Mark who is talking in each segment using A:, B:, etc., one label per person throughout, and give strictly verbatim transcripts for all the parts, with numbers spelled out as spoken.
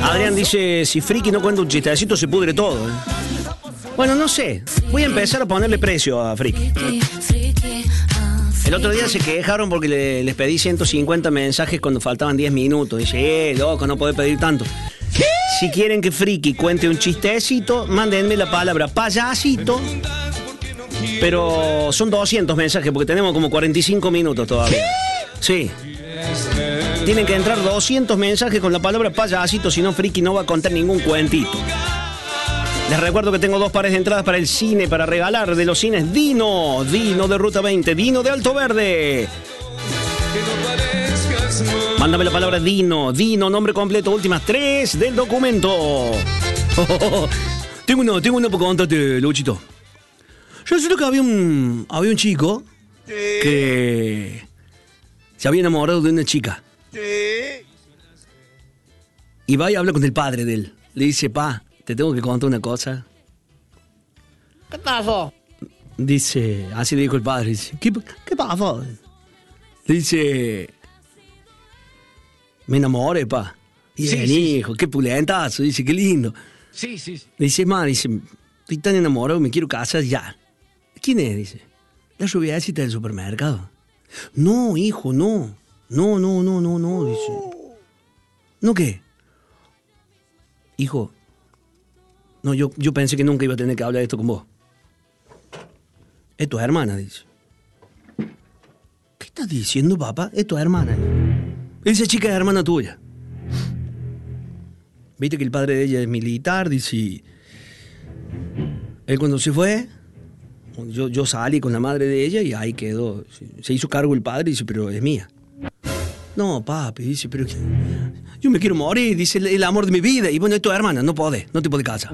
A: Adrián dice, si Friki no cuenta un chistecito se pudre todo. ¿eh? Bueno, no sé. Voy a empezar a ponerle precio a Friki. El otro día se quejaron porque le, les pedí ciento cincuenta mensajes cuando faltaban diez minutos. Dice, eh, loco, no podés pedir tanto. ¿Qué? Si quieren que Friki cuente un chistecito, mándenme la palabra payasito. Pero son doscientos mensajes porque tenemos como cuarenta y cinco minutos todavía. ¿Qué? Sí. Tienen que entrar doscientos mensajes con la palabra payasito, si no Friki no va a contar ningún cuentito. Les recuerdo que tengo dos pares de entradas para el cine para regalar de los cines Dino, Dino de Ruta veinte, Dino de Alto Verde. Mándame la palabra Dino, Dino, nombre completo, últimas tres del documento. Oh, oh, oh. Tengo uno, tengo uno para contarte, Luchito. Yo sé que había un, había un chico sí. que se había enamorado de una chica. Sí. Y va y habla con el padre de él. Le dice, pa, te tengo que contar una cosa.
B: ¿Qué pasó?
A: Dice, así le dijo el padre. Dice, ¿qué, qué pasó? Le dice, me enamoré, pa. Bien, sí, sí, hijo, sí. Qué pulentazo. Dice, qué lindo.
B: Sí, sí, sí.
A: Le dice, ma, dice, estoy tan enamorado, me quiero casar ya. ¿Quién es? Dice, la rubiecita del supermercado. No, hijo, no. No, no, no, no, no, dice. ¿No qué? Hijo, no, yo, yo pensé que nunca iba a tener que hablar de esto con vos. Es tu hermana, dice. ¿Qué estás diciendo, papá? Es tu hermana. Esa chica es hermana tuya. Viste que el padre de ella es militar, dice. Él cuando se fue, yo, yo salí con la madre de ella y ahí quedó. Se hizo cargo el padre y dice, pero es mía. No, papi, dice, pero yo me quiero morir, dice, el, el amor de mi vida. Y bueno, es tu hermana, no podés, no te podés casar.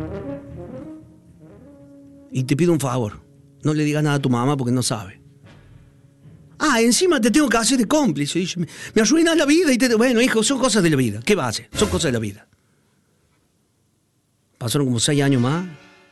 A: Y te pido un favor, no le digas nada a tu mamá porque no sabe. Ah, encima te tengo que hacer de cómplice. Dice, me, me arruinas la vida y te... Bueno, hijo, son cosas de la vida. ¿Qué va a hacer? Son cosas de la vida. Pasaron como seis años más.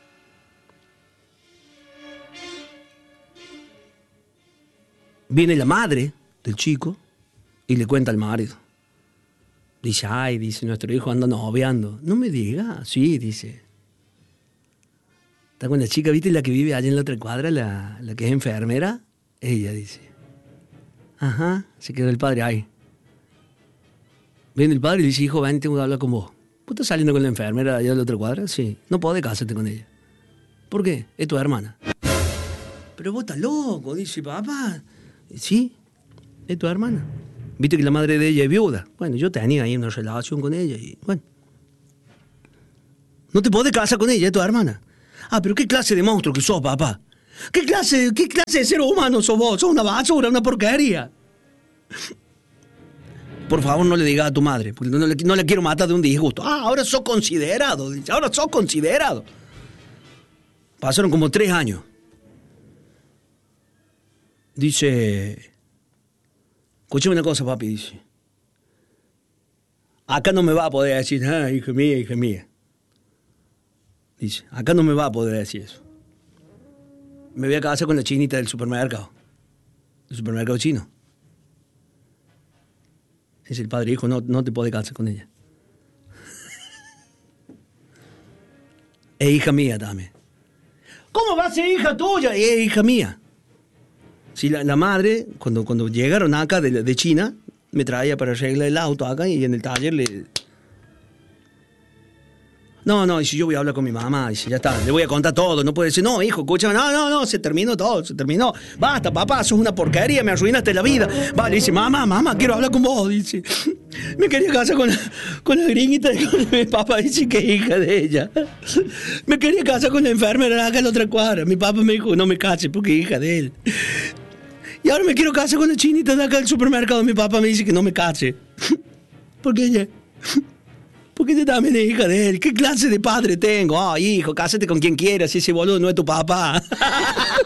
A: Viene la madre del chico y le cuenta al marido. Dice, ay, dice, nuestro hijo anda noviando. No me diga, sí, dice. Está con la chica, ¿viste? La que vive allá en la otra cuadra, la, la que es enfermera. Ella dice. Ajá, se quedó el padre ahí. Viene el padre y le dice, hijo, ven, tengo que hablar con vos. ¿Vos estás saliendo con la enfermera allá en la otra cuadra? Sí. No podés casarte con ella. ¿Por qué? Es tu hermana. Pero vos estás loco, dice, papá. Sí, es tu hermana. Viste que la madre de ella es viuda. Bueno, yo tenía ahí una relación con ella y, bueno. No te podés casar con ella, es tu hermana. Ah, pero qué clase de monstruo que sos, papá. ¿Qué clase, qué clase de ser humano sos vos? Sos una basura, una porquería. Por favor, no le digas a tu madre, porque no le, no le quiero matar de un disgusto. Ah, ahora sos considerado, dice. Ahora sos considerado. Pasaron como tres años. Dice, escúchame una cosa, papi, dice. Acá no me va a poder decir, ah, hija mía, hija mía. Dice, acá no me va a poder decir eso. Me voy a casar con la chinita del supermercado. Del supermercado chino. Dice el padre, hijo, no, no te podés casar con ella. Es hija mía también. ¿Cómo va a ser hija tuya? Es hija mía. Sí, la, la madre, cuando, cuando llegaron acá de, de China, me traía para arreglar el auto acá y en el taller le... No, no, dice, yo voy a hablar con mi mamá, dice, ya está, le voy a contar todo, no puede decir, no, hijo, escúchame, no, no, no, se terminó todo, se terminó, basta, papá, sos una porquería, me arruinaste la vida. Vale, dice, mamá, mamá, quiero hablar con vos, dice, me quería casar con la, con la gringuita de mi papá, dice que es hija de ella. Me quería casar con la enfermera de acá en la otra cuadra, mi papá me dijo, no me cases porque es hija de él. Y ahora me quiero casar con la chinita de acá del supermercado, mi papá me dice que no me case. Porque ella... Porque ella también es hija de él. ¿Qué clase de padre tengo? Ah, oh, hijo, cásate con quien quieras, si ese boludo no es tu papá.